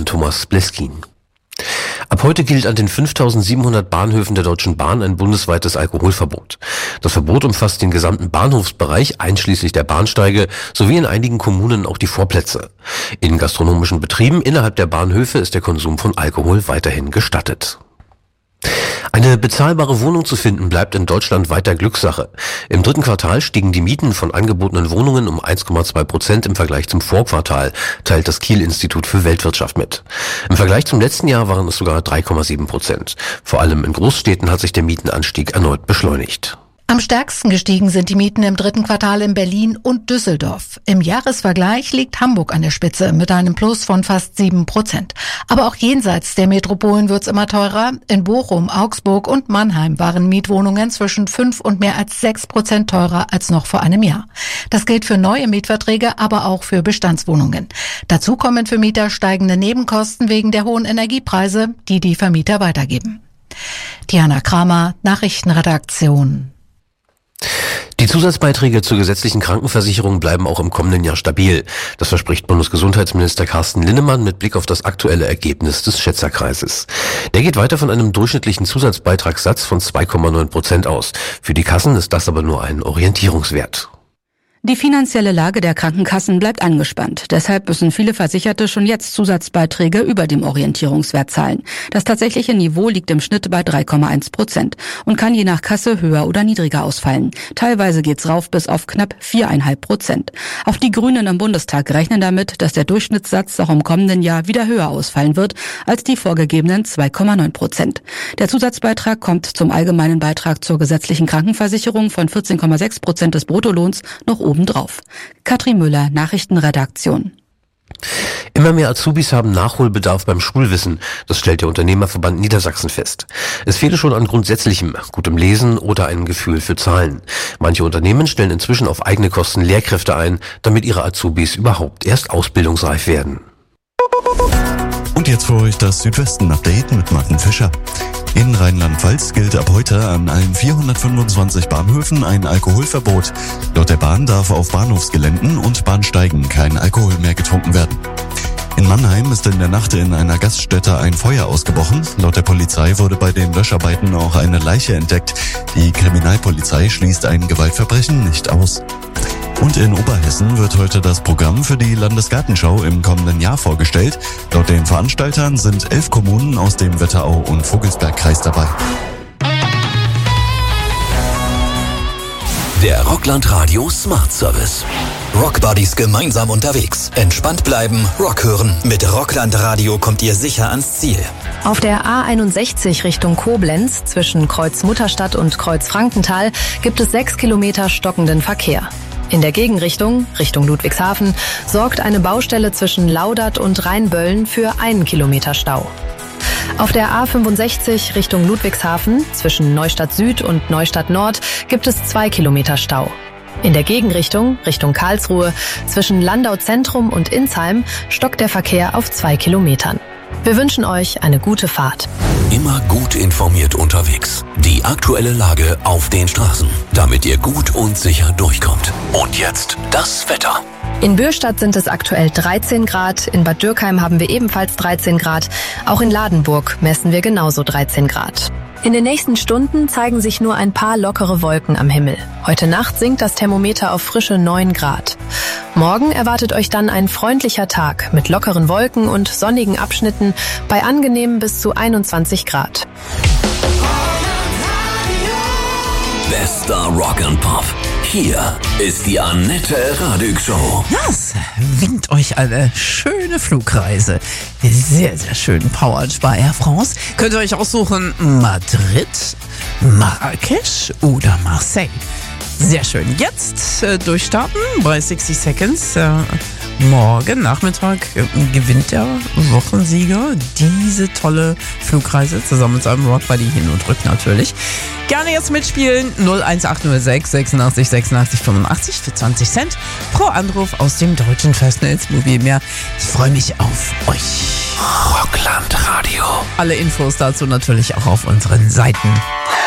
Thomas Bleskin. Ab heute gilt an den 5.700 Bahnhöfen der Deutschen Bahn ein bundesweites Alkoholverbot. Das Verbot umfasst den gesamten Bahnhofsbereich, einschließlich der Bahnsteige, sowie in einigen Kommunen auch die Vorplätze. In gastronomischen Betrieben innerhalb der Bahnhöfe ist der Konsum von Alkohol weiterhin gestattet. Eine bezahlbare Wohnung zu finden bleibt in Deutschland weiter Glückssache. Im dritten Quartal stiegen die Mieten von angebotenen Wohnungen um 1,2% im Vergleich zum Vorquartal, teilt das Kiel-Institut für Weltwirtschaft mit. Im Vergleich zum letzten Jahr waren es sogar 3,7%. Vor allem in Großstädten hat sich der Mietenanstieg erneut beschleunigt. Am stärksten gestiegen sind die Mieten im dritten Quartal in Berlin und Düsseldorf. Im Jahresvergleich liegt Hamburg an der Spitze mit einem Plus von fast 7%. Aber auch jenseits der Metropolen wird's immer teurer. In Bochum, Augsburg und Mannheim waren Mietwohnungen zwischen 5 und mehr als 6% teurer als noch vor einem Jahr. Das gilt für neue Mietverträge, aber auch für Bestandswohnungen. Dazu kommen für Mieter steigende Nebenkosten wegen der hohen Energiepreise, die die Vermieter weitergeben. Diana Kramer, Nachrichtenredaktion. Die Zusatzbeiträge zur gesetzlichen Krankenversicherung bleiben auch im kommenden Jahr stabil. Das verspricht Bundesgesundheitsminister Carsten Linnemann mit Blick auf das aktuelle Ergebnis des Schätzerkreises. Der geht weiter von einem durchschnittlichen Zusatzbeitragssatz von 2,9% aus. Für die Kassen ist das aber nur ein Orientierungswert. Die finanzielle Lage der Krankenkassen bleibt angespannt. Deshalb müssen viele Versicherte schon jetzt Zusatzbeiträge über dem Orientierungswert zahlen. Das tatsächliche Niveau liegt im Schnitt bei 3,1% und kann je nach Kasse höher oder niedriger ausfallen. Teilweise geht's rauf bis auf knapp 4,5%. Auch die Grünen im Bundestag rechnen damit, dass der Durchschnittssatz auch im kommenden Jahr wieder höher ausfallen wird als die vorgegebenen 2,9%. Der Zusatzbeitrag kommt zum allgemeinen Beitrag zur gesetzlichen Krankenversicherung von 14,6% des Bruttolohns noch obendrauf. Katrin Müller, Nachrichtenredaktion. Immer mehr Azubis haben Nachholbedarf beim Schulwissen. Das stellt der Unternehmerverband Niedersachsen fest. Es fehle schon an grundsätzlichem, gutem Lesen oder einem Gefühl für Zahlen. Manche Unternehmen stellen inzwischen auf eigene Kosten Lehrkräfte ein, damit ihre Azubis überhaupt erst ausbildungsreif werden. Und jetzt für euch das Südwesten-Update mit Martin Fischer. In Rheinland-Pfalz gilt ab heute an allen 425 Bahnhöfen ein Alkoholverbot. Laut der Bahn darf auf Bahnhofsgeländen und Bahnsteigen kein Alkohol mehr getrunken werden. In Mannheim ist in der Nacht in einer Gaststätte ein Feuer ausgebrochen. Laut der Polizei wurde bei den Löscharbeiten auch eine Leiche entdeckt. Die Kriminalpolizei schließt ein Gewaltverbrechen nicht aus. Und in Oberhessen wird heute das Programm für die Landesgartenschau im kommenden Jahr vorgestellt. Laut den Veranstaltern sind 11 Kommunen aus dem Wetterau- und Vogelsbergkreis dabei. Der Rockland Radio Smart Service. Rockbuddies gemeinsam unterwegs. Entspannt bleiben, Rock hören. Mit Rockland Radio kommt ihr sicher ans Ziel. Auf der A61 Richtung Koblenz zwischen Kreuz Mutterstadt und Kreuz Frankenthal gibt es 6 Kilometer stockenden Verkehr. In der Gegenrichtung, Richtung Ludwigshafen, sorgt eine Baustelle zwischen Laudert und Rheinböllen für 1 Kilometer Stau. Auf der A65 Richtung Ludwigshafen zwischen Neustadt Süd und Neustadt Nord gibt es 2 Kilometer Stau. In der Gegenrichtung, Richtung Karlsruhe, zwischen Landau Zentrum und Insheim stockt der Verkehr auf 2 Kilometern. Wir wünschen euch eine gute Fahrt. Immer gut informiert unterwegs. Die aktuelle Lage auf den Straßen, damit ihr gut und sicher durchkommt. Und jetzt das Wetter. In Bürstadt sind es aktuell 13 Grad, in Bad Dürkheim haben wir ebenfalls 13 Grad, auch in Ladenburg messen wir genauso 13 Grad. In den nächsten Stunden zeigen sich nur ein paar lockere Wolken am Himmel. Heute Nacht sinkt das Thermometer auf frische 9 Grad. Morgen erwartet euch dann ein freundlicher Tag mit lockeren Wolken und sonnigen Abschnitten bei angenehmen bis zu 21 Grad. Bester Rock and Pop. Hier ist die Annette Radig Show. Das winkt euch eine schöne Flugreise. Sehr, sehr schön. Powered by Air France. Könnt ihr euch aussuchen, Madrid, Marrakesch oder Marseille. Sehr schön. Jetzt durchstarten bei 60 Seconds. Morgen Nachmittag gewinnt der Wochensieger diese tolle Flugreise zusammen mit seinem Rockbuddy hin und rück natürlich. Gerne jetzt mitspielen. 01806 86 86 85 für 20 Cent pro Anruf aus dem deutschen Festnetzmobilmeer. Ich freue mich auf euch. Rockland Radio. Alle Infos dazu natürlich auch auf unseren Seiten.